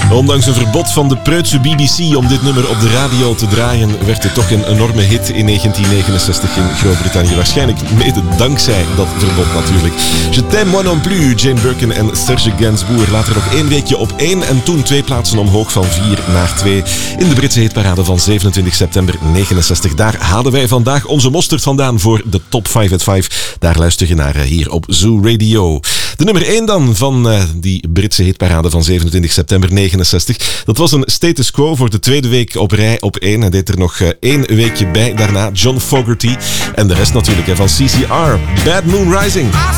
Ondanks een verbod van de preutse BBC om dit nummer op de radio te draaien, werd het toch een enorme hit in 1969 in Groot-Brittannië. Waarschijnlijk mede dankzij dat verbod natuurlijk. Je t'aime moi non plus, Jane Birkin en Serge Gainsbourg. Later nog 1 weekje op 1 en toen 2 plaatsen omhoog van 4 naar 2 in de Britse hitparade van 27 september 69. Daar halen wij vandaag onze mosterd vandaan voor de Top 5 at 5. Daar luister je naar hier op Zoo Radio. De nummer 1 dan van die Britse hitparade van 27 september 69. Dat was een status quo voor de tweede week op rij op 1. Hij deed er nog 1 weekje bij daarna. John Fogerty en de rest natuurlijk van CCR. Bad Moon Rising.